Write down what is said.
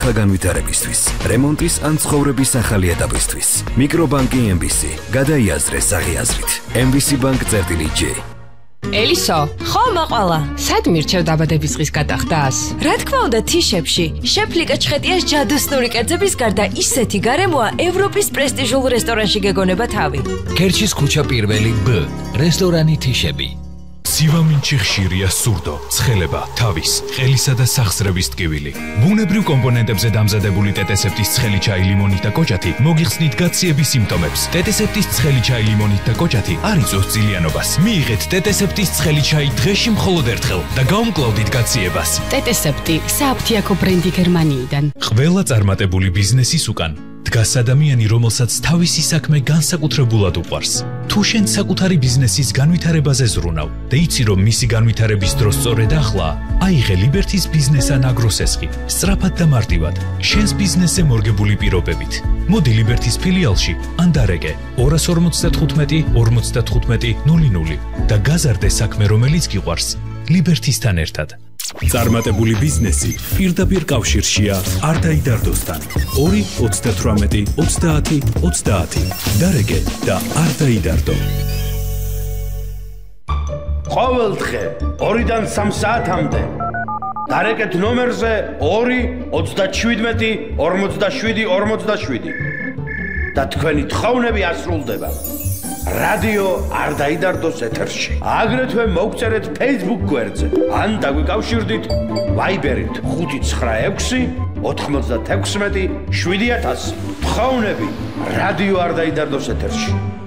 განვითარებისთვის, რემონტის ან ცხოვრების ახალი ეტაპისთვის. მიკრობანკი MBC. გადაიაზრე საღიაზრით. MBC Bank-J. ელისო, ხო მაყვალა. სად მირჩევ დაბადებისღის გადახდას? რა თქმა უნდა, თიშებში. შეფლიკა ჩხეტიას ჯადოსნური კერძების გარდა ისეთი გარემოა ევროპის პრესტიჟულ რესტორანში გეგონება თავი. ქერჩის ქუჩა პირველი B. რესტორანი თიშები. სივამინჩი ხშირია სურდო, ცხელება, თავის, ყელისა და სახსრების ტკივილი. ბუნებრივ კომპონენტებზე დამზადებული ტეტესეპტის ცხელი ჩაი ლიმონით და კოჭათი მოგიხსნით გაციების სიმპტომებს. ტეტესეპტის ცხელი ჩაი ლიმონით და კოჭათი არ იწვევს ძილიანობას. მიიღეთ ტეტესეპტის ცხელი ჩაი დღეში მხოლოდ ერთხელ და გაუმკლავდით გაციებას. ტეტესეპტი სააფთიაქო ბრენდი გერმანიიდან. ყველა წარმატებული ბიზნესის უკან დგას ადამიანი, რომელსაც თავისი საქმე განსაკუთრებულად უყვარს. თუ შენ საკუთარი ბიზნესის განვითარებაზე ზრუნავ და იცი, რომ მისი განვითარების დრო სწორედ ახლაა, აიღე ლიბერთის ბიზნეს ან აგროსესხი, სწრაფად და მარტივად, შენს ბიზნესზე მორგებული პირობებით. მოდი ლიბერთის ფილიალში ან დარეგე 255 55 00 და გაზარდე საქმე, რომელიც გიყვარს, ლიბერთისთან ერთად. წარმატებული ბიზნესი პირდაპირ კავშირშია არ დაიდარდოსთან. 2 38 30 30 დარეგე და არ დაიდარდო. ყოველ დღე 2-დან 3 საათამდე დარეკეთ ნომერზე 2 37 47 47 და თქვენი თხოვნები ასრულდება. რადიო არ დაიდარდოს ეთერში. აგრეთვე მოგწერეთ Facebook გვერდზე ან დაგვიკავშირდით Viber-ით 596 96 7000. თხოვნები რადიო არ დაიდარდოს ეთერში.